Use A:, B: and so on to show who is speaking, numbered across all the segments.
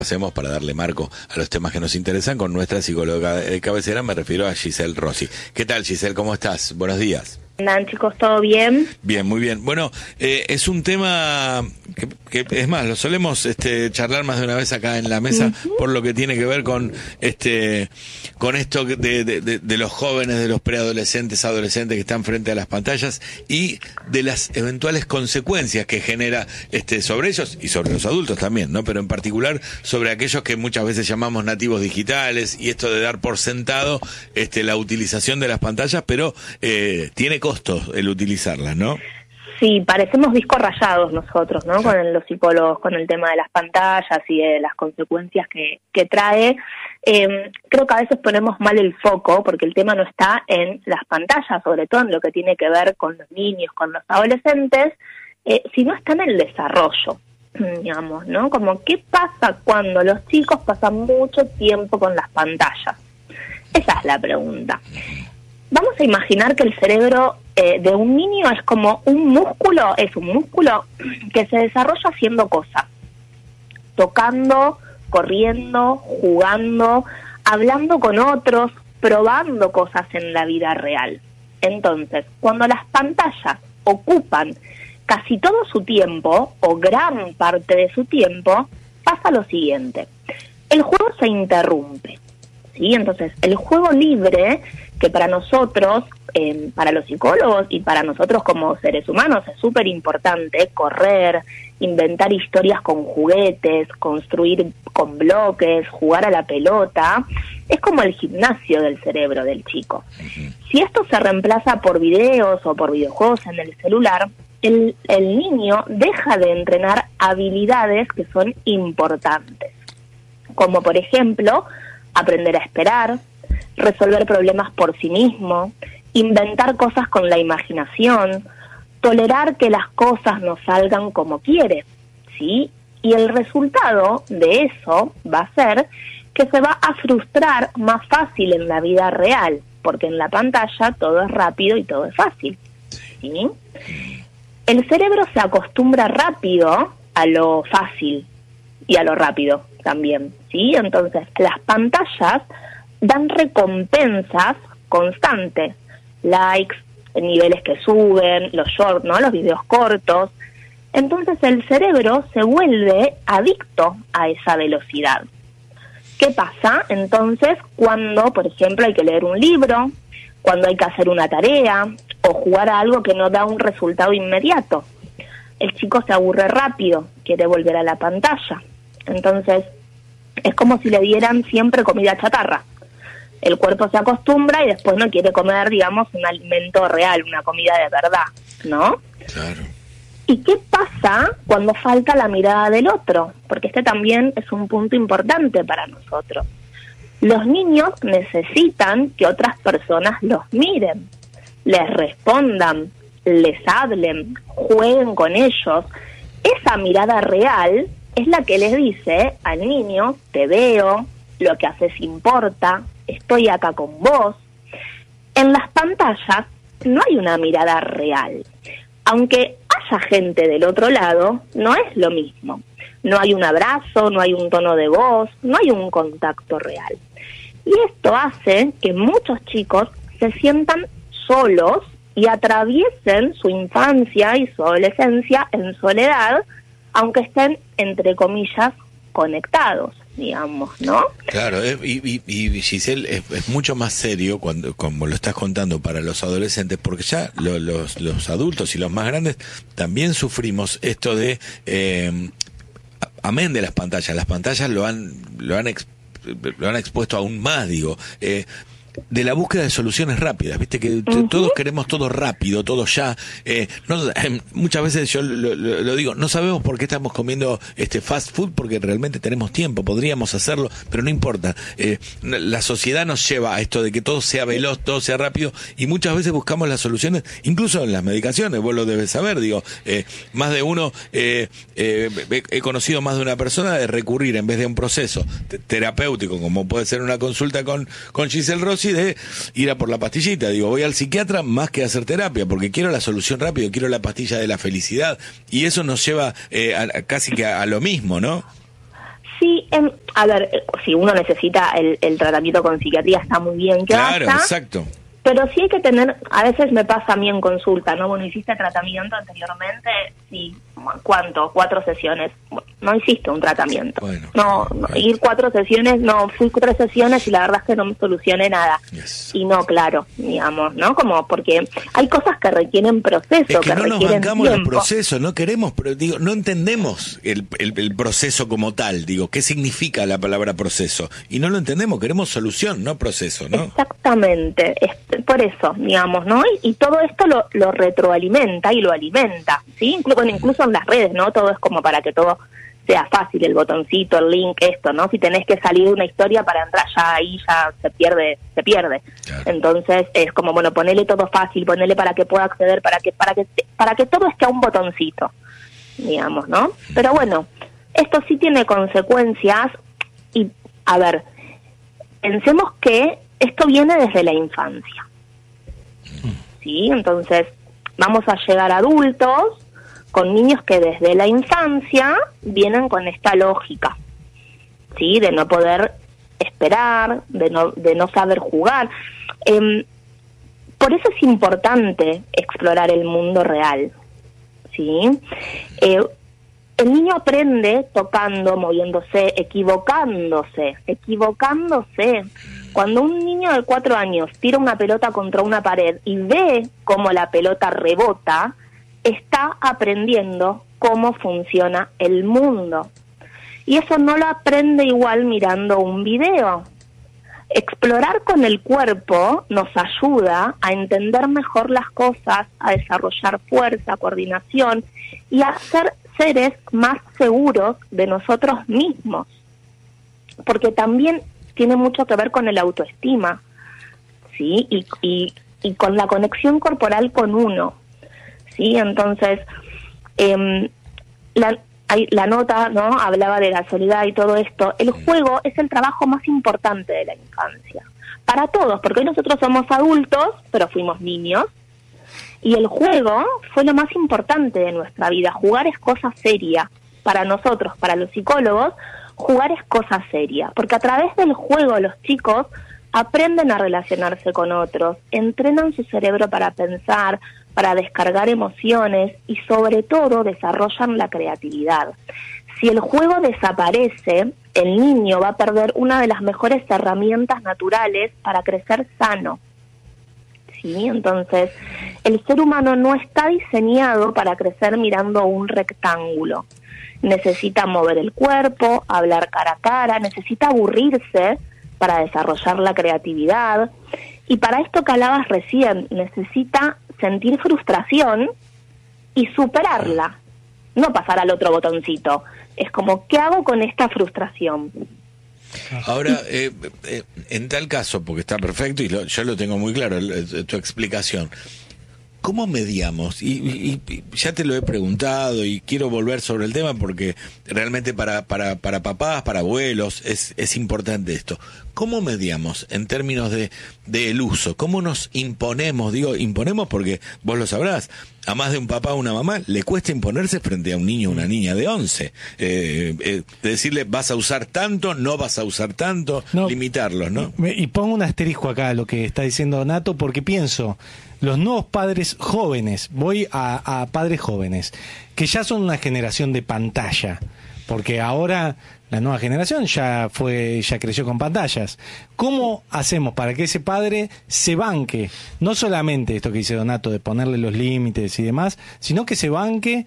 A: Hacemos para darle marco a los temas que nos interesan con nuestra psicóloga de cabecera, me refiero a Giselle Rossi. ¿Qué tal, Giselle? ¿Cómo estás? Buenos días.
B: ¿Andan, chicos? ¿Todo bien?
A: Bien, muy bien. Bueno, es un tema que es más, lo solemos charlar más de una vez acá en la mesa, por lo que tiene que ver con esto de los jóvenes, de los preadolescentes, adolescentes que están frente a las pantallas y de las eventuales consecuencias que genera sobre ellos y sobre los adultos también, ¿no? Pero en particular sobre aquellos que muchas veces llamamos nativos digitales y esto de dar por sentado la utilización de las pantallas, pero tiene costos el utilizarlas, ¿no?
B: Sí, parecemos discos rayados nosotros, ¿no? Con los psicólogos, con el tema de las pantallas y de las consecuencias que trae. Creo que a veces ponemos mal el foco porque el tema no está en las pantallas, sobre todo en lo que tiene que ver con los niños, con los adolescentes, sino está en el desarrollo, digamos, ¿no? Como, ¿qué pasa cuando los chicos pasan mucho tiempo con las pantallas? Esa es la pregunta. Vamos a imaginar que el cerebro de un niño es como un músculo que se desarrolla haciendo cosas, tocando, corriendo, jugando, hablando con otros, probando cosas en la vida real. Entonces, cuando las pantallas ocupan casi todo su tiempo, o gran parte de su tiempo, pasa lo siguiente: el juego se interrumpe, ¿sí? Entonces, el juego libre, que para nosotros, para los psicólogos y para nosotros como seres humanos es súper importante, correr, inventar historias con juguetes, construir con bloques, jugar a la pelota, es como el gimnasio del cerebro del chico. Si esto se reemplaza por videos o por videojuegos en el celular, el niño deja de entrenar habilidades que son importantes, como por ejemplo, aprender a esperar, resolver problemas por sí mismo, inventar cosas con la imaginación, tolerar que las cosas no salgan como quiere, ¿sí? Y el resultado de eso va a ser que se va a frustrar más fácil en la vida real, porque en la pantalla todo es rápido y todo es fácil, ¿sí? El cerebro se acostumbra rápido a lo fácil y a lo rápido también, ¿sí? Entonces, las pantallas dan recompensas constantes, likes, niveles que suben, los shorts, ¿no? Los videos cortos. Entonces el cerebro se vuelve adicto a esa velocidad. ¿Qué pasa entonces cuando, por ejemplo, hay que leer un libro, cuando hay que hacer una tarea o jugar a algo que no da un resultado inmediato? El chico se aburre rápido, quiere volver a la pantalla. Entonces es como si le dieran siempre comida chatarra. El cuerpo se acostumbra y después no quiere comer, digamos, un alimento real, una comida de verdad, ¿no?
A: Claro.
B: ¿Y qué pasa cuando falta la mirada del otro? Porque también es un punto importante para nosotros. Los niños necesitan que otras personas los miren, les respondan, les hablen, jueguen con ellos. Esa mirada real es la que les dice al niño: te veo, lo que haces importa, estoy acá con vos. En las pantallas no hay una mirada real. Aunque haya gente del otro lado, no es lo mismo. No hay un abrazo, no hay un tono de voz, no hay un contacto real. Y esto hace que muchos chicos se sientan solos y atraviesen su infancia y su adolescencia en soledad, aunque estén, entre comillas, conectados, digamos, ¿no?
A: Claro, y Giselle, es mucho más serio cuando, como lo estás contando, para los adolescentes, porque ya los adultos y los más grandes también sufrimos esto de, amén de las pantallas lo han expuesto aún más, digo, de la búsqueda de soluciones rápidas, viste que todos queremos todo rápido, todo ya. Muchas veces yo lo digo, no sabemos por qué estamos comiendo fast food, porque realmente tenemos tiempo, podríamos hacerlo, pero no importa. La sociedad nos lleva a esto de que todo sea veloz, todo sea rápido, y muchas veces buscamos las soluciones, incluso en las medicaciones, vos lo debes saber, digo, más de uno, he conocido más de una persona de recurrir, en vez de un proceso terapéutico, como puede ser una consulta con Giselle Rossi, de ir a por la pastillita. Digo, voy al psiquiatra más que a hacer terapia, porque quiero la solución rápido, quiero la pastilla de la felicidad, y eso nos lleva casi que a lo mismo, ¿no?
B: Sí, a ver, si uno necesita el tratamiento con psiquiatría, está muy bien que
A: Claro,
B: vaya,
A: exacto.
B: pero sí hay que tener, a veces me pasa a mí en consulta, ¿no? Bueno, ¿hiciste tratamiento anteriormente? Sí. ¿Cuánto? 4 sesiones. Bueno, no hiciste un tratamiento.
A: Bueno,
B: no, ir 4 sesiones, no, fui 3 sesiones y la verdad es que no me solucioné nada.
A: Yes.
B: Y no, claro, digamos, ¿no? Como porque hay cosas que requieren proceso,
A: Es que no nos
B: requieren
A: bancamos los
B: tiempo.
A: procesos, no queremos, pero digo, no entendemos el proceso como tal, digo, ¿qué significa la palabra proceso? Y no lo entendemos, queremos solución, no proceso, ¿no?
B: Exactamente, por eso, digamos, ¿no? Y todo esto lo retroalimenta y lo alimenta, ¿sí? Incluso en las redes, ¿no? Todo es como para que todo sea fácil, el botoncito, el link, esto, ¿no? Si tenés que salir de una historia para entrar, ya ahí ya se pierde.
A: Claro.
B: Entonces es como, bueno, ponele todo fácil, ponele para que pueda acceder, para que todo esté a un botoncito, digamos, ¿no? Pero bueno, esto sí tiene consecuencias y, a ver, pensemos que esto viene desde la infancia, ¿sí? Entonces vamos a llegar a adultos con niños que desde la infancia vienen con esta lógica, ¿sí? De no poder esperar, de no saber jugar. Por eso es importante explorar el mundo real, ¿sí? El niño aprende tocando, moviéndose, equivocándose. Cuando un niño de 4 años tira una pelota contra una pared y ve cómo la pelota rebota, está aprendiendo cómo funciona el mundo. Y eso no lo aprende igual mirando un video. Explorar con el cuerpo nos ayuda a entender mejor las cosas, a desarrollar fuerza, coordinación y a ser seres más seguros de nosotros mismos. Porque también tiene mucho que ver con el autoestima, ¿sí? Y con la conexión corporal con uno. Sí, entonces la nota, ¿no? Hablaba de la soledad y todo esto. El juego es el trabajo más importante de la infancia para todos, porque hoy nosotros somos adultos, pero fuimos niños, y el juego fue lo más importante de nuestra vida. Jugar es cosa seria para nosotros, para los psicólogos. Jugar es cosa seria, porque a través del juego los chicos aprenden a relacionarse con otros, entrenan su cerebro para pensar, para descargar emociones y sobre todo desarrollan la creatividad. Si el juego desaparece, el niño va a perder una de las mejores herramientas naturales para crecer sano. ¿Sí? Entonces, el ser humano no está diseñado para crecer mirando un rectángulo. Necesita mover el cuerpo, hablar cara a cara, necesita aburrirse para desarrollar la creatividad. Y para esto que hablabas recién, necesita sentir frustración y superarla, no pasar al otro botoncito. Es como, ¿qué hago con esta frustración?
A: Ahora, en tal caso, porque está perfecto y yo lo tengo muy claro, tu explicación, ¿cómo mediamos? Y ya te lo he preguntado y quiero volver sobre el tema porque realmente para papás, para abuelos, es importante esto. ¿Cómo mediamos en términos de el uso? ¿Cómo nos imponemos? Digo, imponemos porque vos lo sabrás, a más de un papá o una mamá le cuesta imponerse frente a un niño o una niña de 11. Decirle, vas a usar tanto, no vas a usar tanto, no, limitarlos, ¿no?
C: Y pongo un asterisco acá a lo que está diciendo Donato, porque pienso, los nuevos padres jóvenes, voy a padres jóvenes, que ya son una generación de pantalla, porque ahora la nueva generación ya creció con pantallas. ¿Cómo hacemos para que ese padre se banque? No solamente esto que dice Donato de ponerle los límites y demás, sino que se banque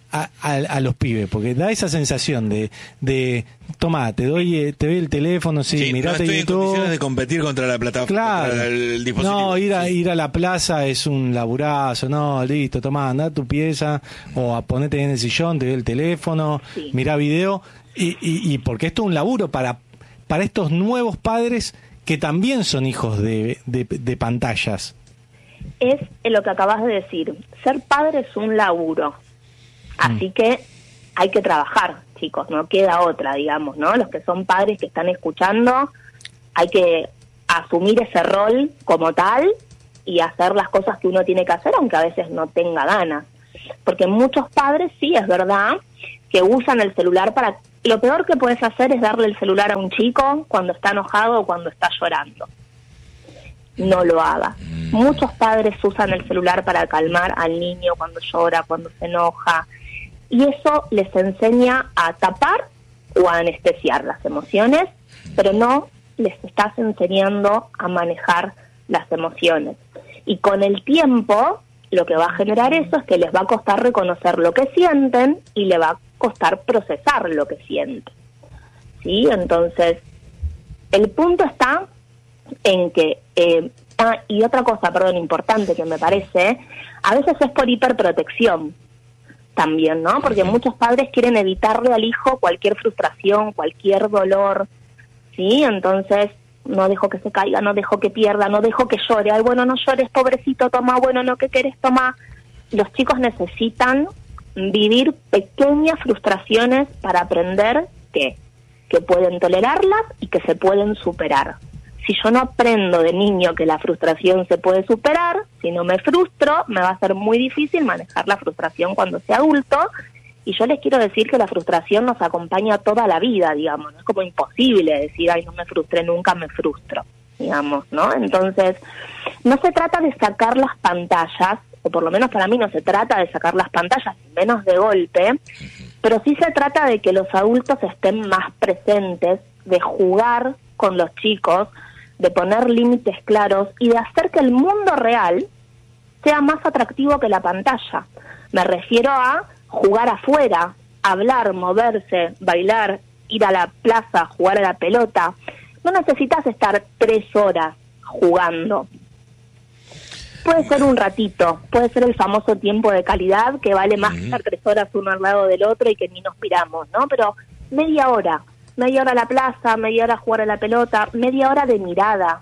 C: a los pibes, porque da esa sensación de tomá, te doy el teléfono, sí mirate
A: no estoy
C: YouTube.
A: En condiciones de competir contra la plataforma,
C: claro,
A: contra el dispositivo.
C: No, ir a la plaza es un laburazo, no, listo, tomá, anda a tu pieza, o ponete en el sillón, te doy el teléfono, sí. Mirá video, y porque esto es un laburo para estos nuevos padres que también son hijos de pantallas.
B: Es lo que acabas de decir, ser padre es un laburo. Así que hay que trabajar, chicos, no queda otra, digamos, ¿no? Los que son padres que están escuchando, hay que asumir ese rol como tal y hacer las cosas que uno tiene que hacer, aunque a veces no tenga ganas. Porque muchos padres, sí, es verdad, que usan el celular para lo peor que puedes hacer es darle el celular a un chico cuando está enojado o cuando está llorando. No lo haga. Muchos padres usan el celular para calmar al niño cuando llora, cuando se enoja, y eso les enseña a tapar o a anestesiar las emociones, pero no les estás enseñando a manejar las emociones. Y con el tiempo, lo que va a generar eso es que les va a costar reconocer lo que sienten y le va a costar procesar lo que sienten. ¿Sí? Entonces, el punto está en que... y otra cosa, importante que me parece, a veces es por hiperprotección también, ¿no? Porque muchos padres quieren evitarle al hijo cualquier frustración, cualquier dolor, ¿sí? Entonces, no dejo que se caiga, no dejo que pierda, no dejo que llore. Ay, bueno, no llores, pobrecito, toma, bueno, no, ¿qué querés? Toma. Los chicos necesitan vivir pequeñas frustraciones para aprender que pueden tolerarlas y que se pueden superar. Si yo no aprendo de niño que la frustración se puede superar, si no me frustro, me va a ser muy difícil manejar la frustración cuando sea adulto. Y yo les quiero decir que la frustración nos acompaña toda la vida, digamos. No es como imposible decir, ay, no me frustré, nunca me frustro, digamos, ¿no? Entonces, no se trata de sacar las pantallas, o por lo menos para mí no se trata de sacar las pantallas, menos de golpe, pero sí se trata de que los adultos estén más presentes, de jugar con los chicos, de poner límites claros y de hacer que el mundo real sea más atractivo que la pantalla. Me refiero a jugar afuera, hablar, moverse, bailar, ir a la plaza, jugar a la pelota. No necesitas estar 3 horas jugando. Puede ser un ratito, puede ser el famoso tiempo de calidad que vale más que estar 3 horas uno al lado del otro y que ni nos miramos, ¿no? Pero media hora a la plaza, media hora a jugar a la pelota, media hora de mirada,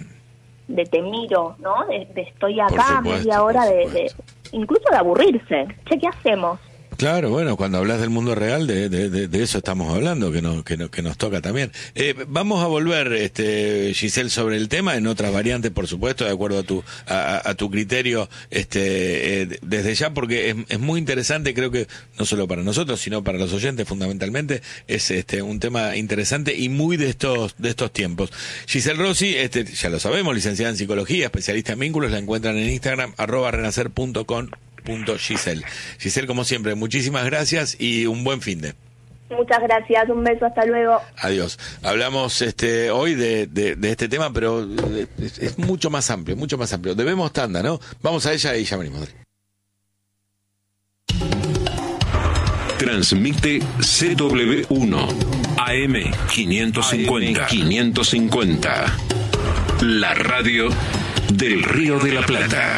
B: de te miro, ¿no? De estoy acá, media hora de incluso de aburrirse. Che, ¿qué hacemos?
A: Claro, bueno, cuando hablas del mundo real, de eso estamos hablando, que nos toca también. Vamos a volver, Giselle, sobre el tema en otras variantes, por supuesto, de acuerdo a tu criterio, desde ya, porque es muy interesante, creo que no solo para nosotros, sino para los oyentes, fundamentalmente, es un tema interesante y muy de estos tiempos. Giselle Rossi, ya lo sabemos, licenciada en psicología, especialista en vínculos, la encuentran en Instagram, @renacer.com.Giselle. Giselle, como siempre, muchísimas gracias y un buen finde.
B: Muchas gracias, un beso, hasta luego.
A: Adiós. Hablamos hoy de este tema, pero es mucho más amplio, mucho más amplio. Debemos tanda, ¿no? Vamos a ella y ya venimos.
D: Transmite CW1 AM 550. La radio del Río de la Plata.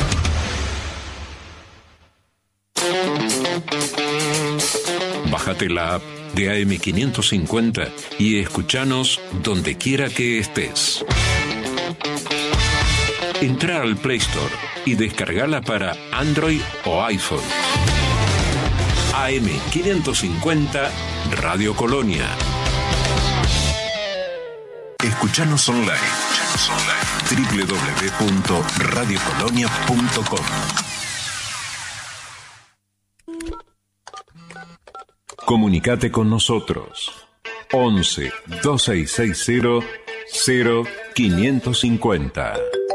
D: Bájate la app de AM550 y escuchanos donde quiera que estés. Entra al Play Store y descargala para Android o iPhone. AM550 Radio Colonia. Escuchanos online. www.radiocolonia.com. Comunicate con nosotros. 11 2660 0550.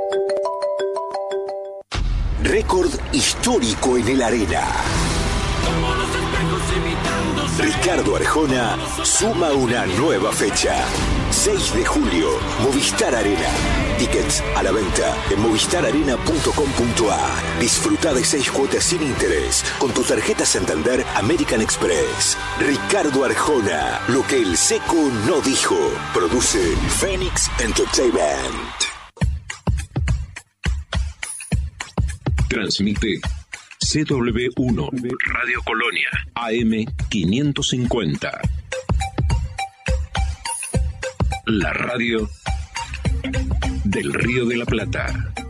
E: Récord histórico en el Arena. Ricardo Arjona suma una nueva fecha. 6 de julio, Movistar Arena. Tickets a la venta en movistararena.com.ar. Disfruta de 6 cuotas sin interés con tu tarjeta Santander American Express. Ricardo Arjona, lo que el seco no dijo. Produce Phoenix Entertainment.
D: Transmite CW1 Radio Colonia AM550. La radio del Río de la Plata.